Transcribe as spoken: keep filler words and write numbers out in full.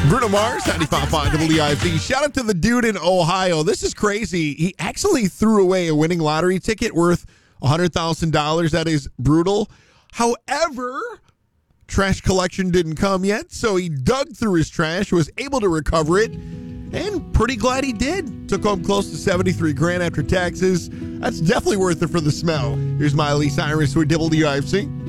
Bruno Mars, ninety-five point five W I F D. Shout out to the dude in Ohio. This is crazy. He actually threw away a winning lottery ticket worth one hundred thousand dollars. That is brutal. However, trash collection didn't come yet, so he dug through his trash, was able to recover it, and pretty glad he did. Took home close to seventy-three grand after taxes. That's definitely worth it for the smell. Here's Miley Cyrus with W I F C.